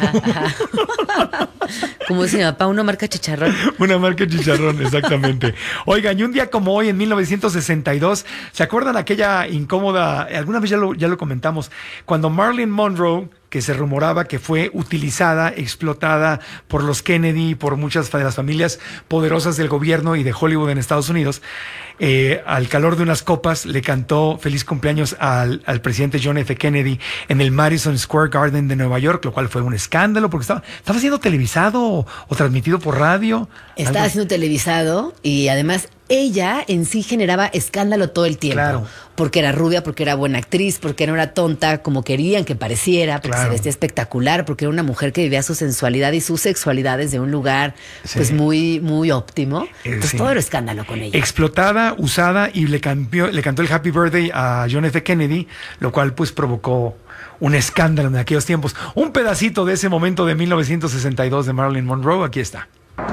¿Cómo se llama? ¿Una marca chicharrón? Una marca chicharrón, exactamente. Oigan, y un día como hoy, en 1962, ¿se acuerdan aquella incómoda? Alguna vez ya lo comentamos, cuando Marilyn Monroe, que se rumoraba que fue utilizada, explotada por los Kennedy, por muchas de las familias poderosas del gobierno y de Hollywood en Estados Unidos, al calor de unas copas le cantó feliz cumpleaños al presidente John F. Kennedy en el Madison Square Garden de Nueva York, lo cual fue un escándalo porque estaba siendo televisado o transmitido por radio. Estaba siendo televisado y además ella en sí generaba escándalo todo el tiempo. Claro. Porque era rubia, porque era buena actriz, porque no era tonta como querían que pareciera, porque se vestía espectacular, porque era una mujer que vivía su sensualidad y su sexualidad desde un lugar pues muy, muy óptimo. Entonces todo era escándalo con ella. Explotada, usada, y le cantó el Happy Birthday a John F. Kennedy, lo cual pues provocó un escándalo en aquellos tiempos. Un pedacito de ese momento de 1962 de Marilyn Monroe, aquí está.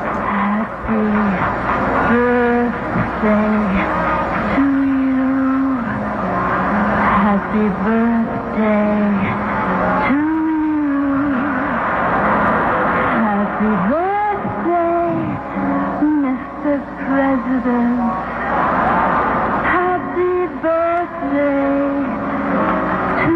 Happy birthday to you. Happy birthday, Mr. President. Happy birthday to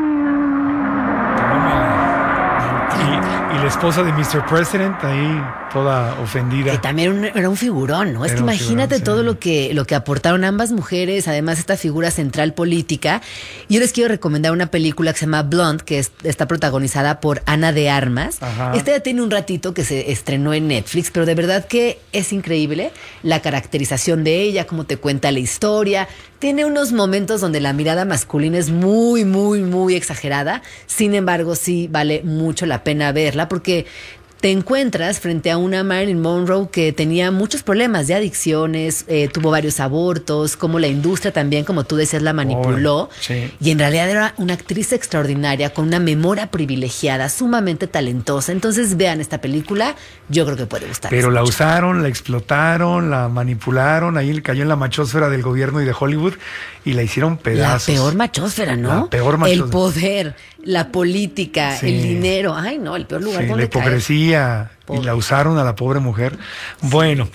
Y la esposa de Mr. President ahí toda ofendida. Que también era un figurón, ¿no? Es que imagínate todo lo que aportaron ambas mujeres, además esta figura central política. Yo les quiero recomendar una película que se llama Blonde, que está protagonizada por Ana de Armas. Ajá. Esta ya tiene un ratito que se estrenó en Netflix, pero de verdad que es increíble la caracterización de ella, cómo te cuenta la historia. Tiene unos momentos donde la mirada masculina es muy, muy, muy exagerada. Sin embargo, sí vale mucho la pena verla porque te encuentras frente a una Marilyn Monroe que tenía muchos problemas de adicciones, tuvo varios abortos, como la industria también, como tú decías, la manipuló. Y en realidad era una actriz extraordinaria, con una memoria privilegiada, sumamente talentosa. Entonces vean esta película, yo creo que puede gustar. Pero la usaron, la explotaron, la manipularon, ahí cayó en la machósfera del gobierno y de Hollywood y la hicieron pedazos. La peor machósfera, ¿no? La peor machósfera. El poder, la política, el dinero. Ay, no, el peor lugar donde la hipocresía. Y la usaron a la pobre mujer. Bueno,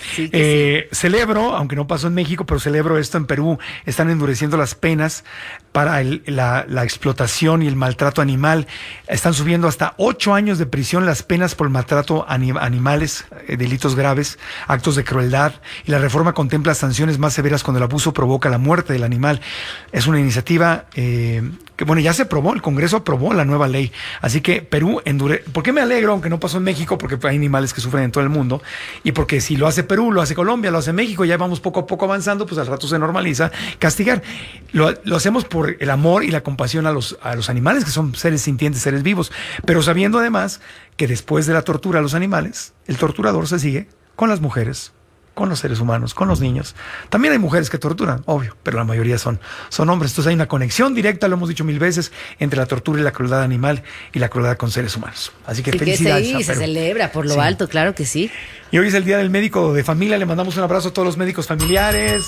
celebro, aunque no pasó en México, pero celebro esto en Perú. Están endureciendo las penas para la explotación y el maltrato animal. Están subiendo hasta 8 años de prisión las penas por el maltrato a animales, delitos graves, actos de crueldad. Y la reforma contempla sanciones más severas cuando el abuso provoca la muerte del animal. Es una iniciativa que, bueno, ya se aprobó, el Congreso aprobó la nueva ley. Así que Perú ¿Por qué me alegro, aunque no pasó en México? Porque hay animales que sufren en todo el mundo, y porque si lo hace Perú, lo hace Colombia, lo hace México, ya vamos poco a poco avanzando, pues al rato se normaliza castigar. Lo hacemos por el amor y la compasión a los animales, que son seres sintientes, seres vivos, pero sabiendo además que después de la tortura a los animales, el torturador se sigue con las mujeres, con los seres humanos, con los niños. También hay mujeres que torturan, obvio, pero la mayoría son hombres. Entonces hay una conexión directa, lo hemos dicho 1000 veces, entre la tortura y la crueldad animal y la crueldad con seres humanos. Así que felicidades. Sí, se celebra por lo alto, claro que sí. Y hoy es el Día del Médico de Familia. Le mandamos un abrazo a todos los médicos familiares.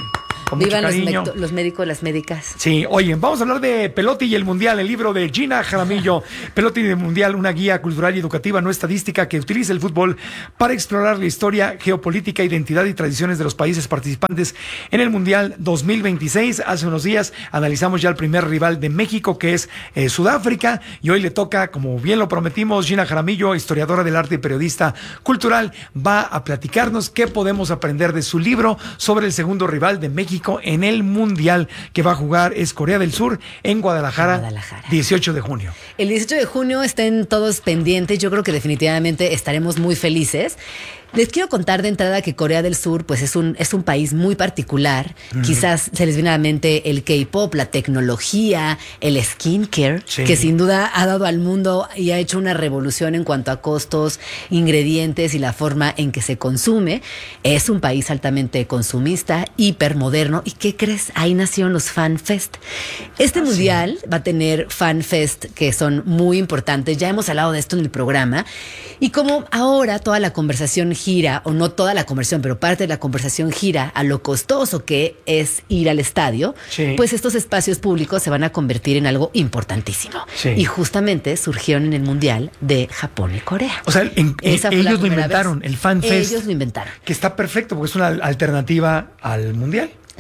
Vivan los médicos, las médicas. Sí, oye, vamos a hablar de Pelotti y el Mundial, el libro de Gina Jaramillo. Pelotti y el Mundial, una guía cultural y educativa no estadística que utiliza el fútbol para explorar la historia, geopolítica, identidad y tradiciones de los países participantes en el Mundial 2026. Hace unos días analizamos ya el primer rival de México, que es Sudáfrica, y hoy le toca, como bien lo prometimos, Gina Jaramillo, historiadora del arte y periodista cultural, va a platicarnos qué podemos aprender de su libro sobre el segundo rival de México en el Mundial que va a jugar, es Corea del Sur, en Guadalajara. 18 de junio. El 18 de junio estén todos pendientes, yo creo que definitivamente estaremos muy felices. Les quiero contar de entrada que Corea del Sur pues es un país muy particular. Quizás se les viene a la mente el K-pop, la tecnología, el skincare, que sin duda ha dado al mundo y ha hecho una revolución en cuanto a costos, ingredientes y la forma en que se consume. Es un país altamente consumista, hipermoderno. ¿Y qué crees? Ahí nacieron los Fan Fest. Este mundial va a tener Fan Fest que son muy importantes. Ya hemos hablado de esto en el programa. Y como ahora toda la conversación gira, o no toda la conversación, pero parte de la conversación gira a lo costoso que es ir al estadio, pues estos espacios públicos se van a convertir en algo importantísimo. Y justamente surgieron en el Mundial de Japón y Corea. O sea, ellos lo inventaron, el Fan Fest. Ellos lo inventaron. Que está perfecto porque es una alternativa al Mundial.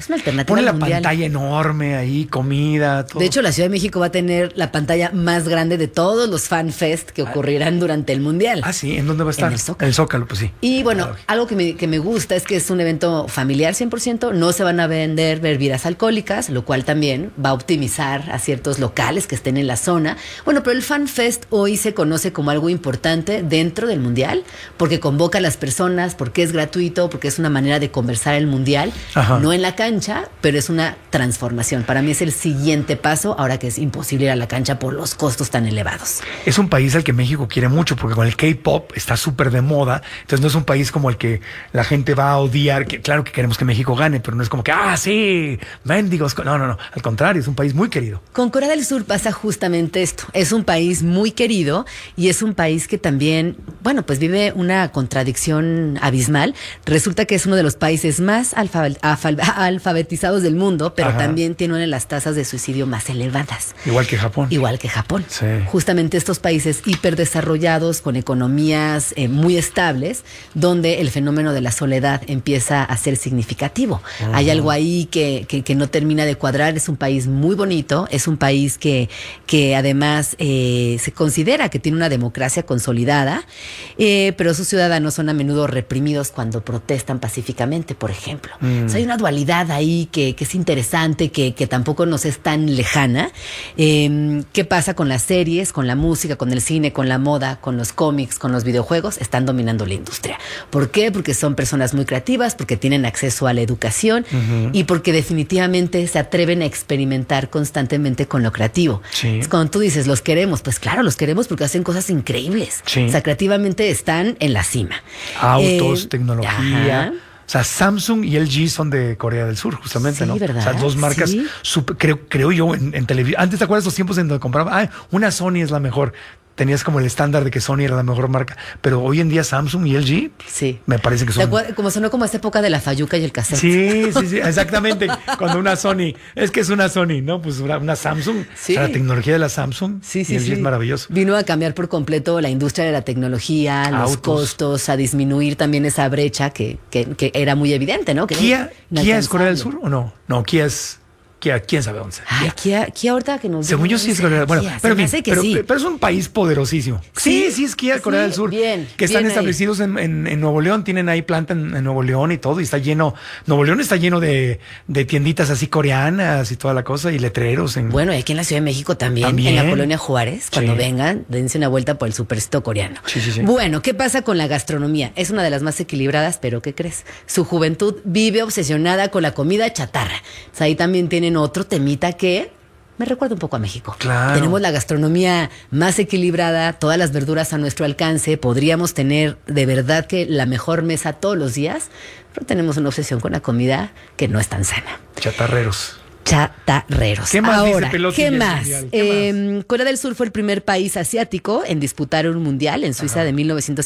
Es una alternativa Pone la mundial. pantalla enorme ahí, comida, todo. De hecho, la Ciudad de México va a tener la pantalla más grande de todos los Fan Fest que ocurrirán durante el Mundial. Ah, sí, ¿en dónde va a estar? En el Zócalo. El Zócalo, pues sí. Y bueno, algo que me gusta es que es un evento familiar 100%, no se van a vender bebidas alcohólicas, lo cual también va a optimizar a ciertos locales que estén en la zona. Bueno, pero el Fan Fest hoy se conoce como algo importante dentro del Mundial, porque convoca a las personas, porque es gratuito, porque es una manera de conversar el Mundial, Ajá. no en la cancha, pero es una transformación. Para mí es el siguiente paso, ahora que es imposible ir a la cancha por los costos tan elevados. Es un país al que México quiere mucho, porque con el K-pop está súper de moda. Entonces no es un país como el que la gente va a odiar. Que, claro que queremos que México gane, pero no es como que, sí, mendigos. No. Al contrario, es un país muy querido. Con Corea del Sur pasa justamente esto. Es un país muy querido y es un país que también, bueno, pues vive una contradicción abismal. Resulta que es uno de los países más alfabetizados del mundo, pero Ajá. también tiene una de las tasas de suicidio más elevadas. Igual que Japón. Igual que Japón. Sí. Justamente estos países hiperdesarrollados, con economías muy estables, donde el fenómeno de la soledad empieza a ser significativo. Ajá. Hay algo ahí que no termina de cuadrar. Es un país muy bonito, es un país que además se considera que tiene una democracia consolidada, pero sus ciudadanos son a menudo reprimidos cuando protestan pacíficamente, por ejemplo. O sea, hay una dualidad ahí que es interesante, que tampoco nos es tan lejana. ¿Qué pasa con las series, con la música, con el cine, con la moda, con los cómics, con los videojuegos? Están dominando la industria. ¿Por qué? Porque son personas muy creativas, porque tienen acceso a la educación y porque definitivamente se atreven a experimentar constantemente con lo creativo. Sí. Es cuando tú dices, los queremos, pues claro, los queremos porque hacen cosas increíbles. Sí. O sea, creativamente están en la cima. Autos, tecnología. Ajá. O sea, Samsung y LG son de Corea del Sur, justamente, Sí, ¿no? ¿verdad? O sea, dos marcas, Sí. creo yo, en televisión. Antes, ¿te acuerdas los tiempos en donde compraba? Una Sony es la mejor. Tenías como el estándar de que Sony era la mejor marca. Pero hoy en día Samsung y LG, sí, me parece que son... Como sonó como esta época de la fayuca y el cassette. Sí, exactamente. Cuando una Sony, es que es una Sony, ¿no? Pues una Samsung. Sí. O sea, la tecnología de la Samsung Sí, y LG es maravilloso. Vino a cambiar por completo la industria de la tecnología, los Autos. costos, a disminuir también esa brecha que era muy evidente, ¿no? Que ¿Kia es Corea del inalcanzable. Sur o no? No, Kia es... ¿Quién sabe dónde? Ay, Kia ahorita que nos... Según yo sí es Corea. Bueno, Kia, pero, se me hace que sí. pero es un país poderosísimo. Sí es Kia, Corea del Sur. Bien, que están bien establecidos en Nuevo León, tienen ahí planta en Nuevo León y todo, y está lleno, Nuevo León está lleno de tienditas así coreanas y toda la cosa, y letreros. Bueno, y aquí en la Ciudad de México también. En la Colonia Juárez, cuando vengan, dense una vuelta por el supercito coreano. Sí. Bueno, ¿qué pasa con la gastronomía? Es una de las más equilibradas, pero ¿qué crees? Su juventud vive obsesionada con la comida chatarra. O sea, ahí también tienen otro temita que me recuerda un poco a México. Claro. Tenemos la gastronomía más equilibrada, todas las verduras a nuestro alcance, podríamos tener de verdad que la mejor mesa todos los días, pero tenemos una obsesión con la comida que no es tan sana. Chatarreros. ¿Qué más Ahora, dice Pelosi ¿qué en el más? mundial? ¿Qué Corea del Sur fue el primer país asiático en disputar un mundial en Suiza de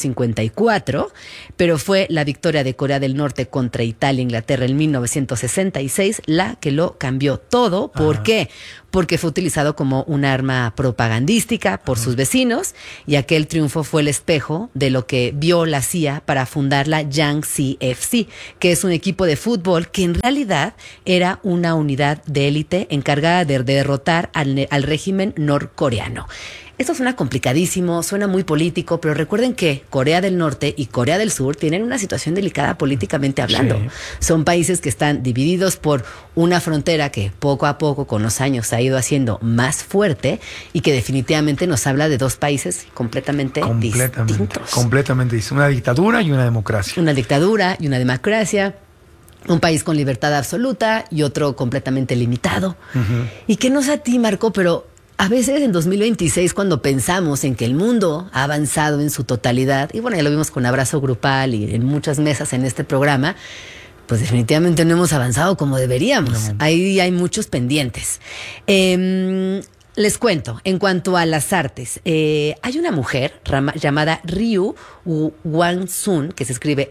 1954, pero fue la victoria de Corea del Norte contra Italia e Inglaterra en 1966 la que lo cambió todo. ¿Por qué? Porque fue utilizado como un arma propagandística por sus vecinos y aquel triunfo fue el espejo de lo que vio la CIA para fundar la Yangtze FC, que es un equipo de fútbol que en realidad era una unidad de élite encargada de derrotar al régimen norcoreano. Esto suena complicadísimo, suena muy político, pero recuerden que Corea del Norte y Corea del Sur tienen una situación delicada políticamente hablando. Sí. Son países que están divididos por una frontera que poco a poco con los años se ha ido haciendo más fuerte y que definitivamente nos habla de dos países completamente distintos. Completamente distintos. Una dictadura y una democracia. Una dictadura y una democracia. Un país con libertad absoluta y otro completamente limitado. Y que no sé a ti, Marco, pero a veces en 2026, cuando pensamos en que el mundo ha avanzado en su totalidad, y bueno, ya lo vimos con Abrazo Grupal y en muchas mesas en este programa, pues definitivamente no hemos avanzado como deberíamos. Ahí hay muchos pendientes. Les cuento, en cuanto a las artes, hay una mujer llamada Ryu Hwang-sun, que se escribe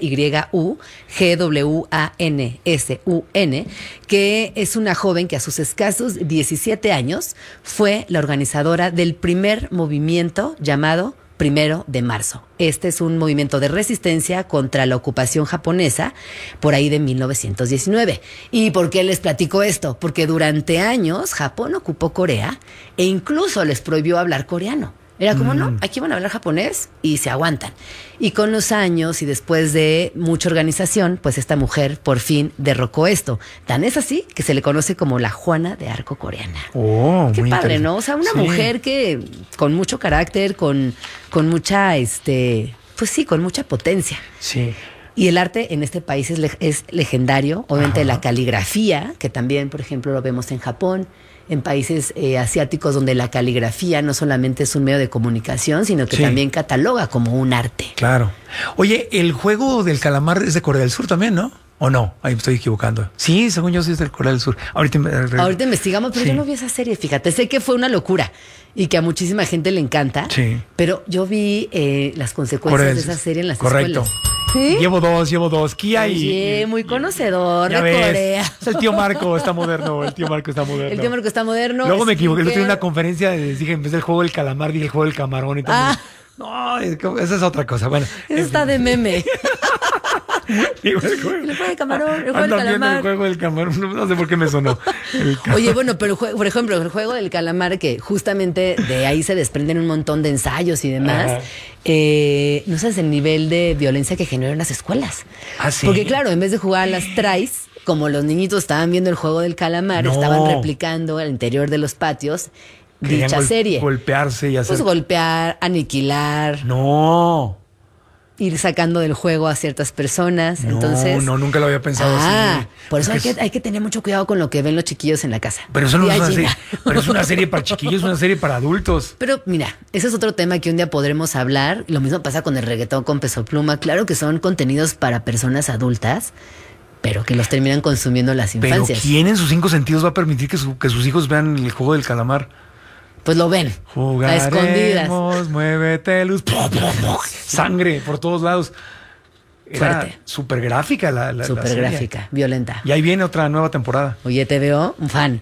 RYU-GWANSUN, que es una joven que a sus escasos 17 años fue la organizadora del primer movimiento llamado 1 de marzo. Este es un movimiento de resistencia contra la ocupación japonesa por ahí de 1919. ¿Y por qué les platico esto? Porque durante años Japón ocupó Corea e incluso les prohibió hablar coreano. Era como, no, aquí van a hablar japonés y se aguantan. Y con los años y después de mucha organización, pues esta mujer por fin derrocó esto. Tan es así que se le conoce como la Juana de Arco coreana. Oh, qué muy padre, ¿no? O sea, una mujer que con mucho carácter, con mucha, pues sí, con mucha potencia. Sí. Y el arte en este país es legendario. Obviamente la caligrafía, que también, por ejemplo, lo vemos en Japón, en países asiáticos donde la caligrafía no solamente es un medio de comunicación, sino que también cataloga como un arte. Claro. Oye, el juego del calamar es de Corea del Sur también, ¿no? ¿O no? Ahí me estoy equivocando. Sí, según yo sí es del Corea del Sur. Ahorita investigamos, pero yo no vi esa serie, fíjate. Sé que fue una locura y que a muchísima gente le encanta. Sí. Pero yo vi las consecuencias de esa serie en las escuelas. ¿Sí? Llevo dos. Kia Oye, muy conocedor de Corea. Es el tío Marco, está moderno. El tío Marco está moderno. Luego me equivoqué, yo tuve una conferencia, dije, en vez del juego del calamar, dije el juego del camarón y todo. No, esa es otra cosa. Bueno, eso está de meme. El juego del camarón, el juego del calamar. El juego del camarón, no sé por qué me sonó. Oye, bueno, pero por ejemplo, el juego del calamar, que justamente de ahí se desprenden un montón de ensayos y demás, no sabes el nivel de violencia que generó en las escuelas. Ah, sí. Porque claro, en vez de jugar a las tries, como los niñitos estaban viendo el juego del calamar, estaban replicando al interior de los patios dicha serie. Golpearse y hacer. Pues golpear, aniquilar. No. Ir sacando del juego a ciertas personas. Entonces, no, nunca lo había pensado así. Por eso hay que tener mucho cuidado con lo que ven los chiquillos en la casa. Pero eso no es una serie. Pero es una serie para chiquillos, es una serie para adultos. Pero mira, ese es otro tema que un día podremos hablar. Lo mismo pasa con el reggaetón con Peso Pluma. Claro que son contenidos para personas adultas, pero que los terminan consumiendo las infancias. Pero ¿quién en sus 5 sentidos va a permitir que sus hijos vean el juego del calamar? Pues lo ven. Jugaremos, a escondidas. Muévete, luz. Sangre por todos lados. Era fuerte. Súper gráfica la Súper gráfica, violenta. Y ahí viene otra nueva temporada. Oye, te veo un fan.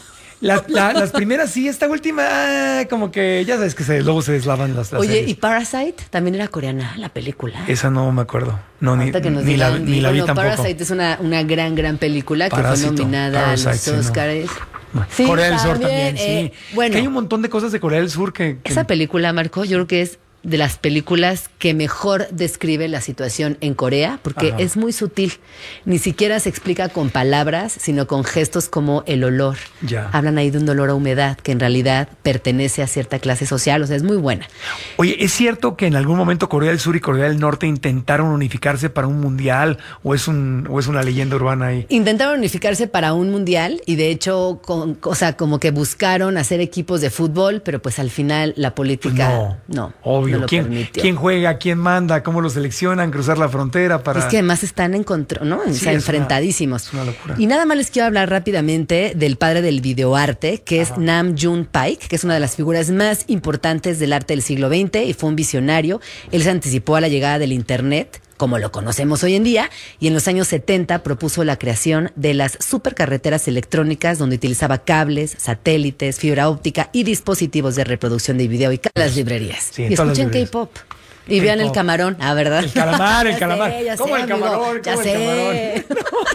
Las primeras sí, esta última como que ya sabes que luego se deslavan las Oye, series. ¿y Parasite? También era coreana la película. Esa no me acuerdo. No, ni la vi tampoco. Parasite es una gran película que fue nominada a los Oscars. Sí, Corea del Sur también, sí. Bueno, que hay un montón de cosas de Corea del Sur que... Esa película, Marco, yo creo que es de las películas que mejor describe la situación en Corea, porque es muy sutil. Ni siquiera se explica con palabras, sino con gestos como el olor. Ya. Hablan ahí de un olor a humedad que en realidad pertenece a cierta clase social, o sea, es muy buena. Oye, ¿es cierto que en algún momento Corea del Sur y Corea del Norte intentaron unificarse para un mundial o es una leyenda urbana ahí? Intentaron unificarse para un mundial y de hecho, como que buscaron hacer equipos de fútbol, pero pues al final la política no. Obvio. ¿Quién juega? ¿Quién manda? ¿Cómo lo seleccionan? Cruzar la frontera para... Es que además están enfrentadísimos. Es una locura. Y nada más les quiero hablar rápidamente del padre del videoarte, que es Nam June Paik, que es una de las figuras más importantes del arte del siglo XX y fue un visionario. Él se anticipó a la llegada del Internet, como lo conocemos hoy en día, y en los años 70 propuso la creación de las supercarreteras electrónicas donde utilizaba cables, satélites, fibra óptica y dispositivos de reproducción de video y las librerías. Sí, y escuchen K-pop. Y vean el camarón, ¿verdad? El calamar. Ya ¿Cómo sé, el camarón? Ya ¿Cómo el sé. camarón?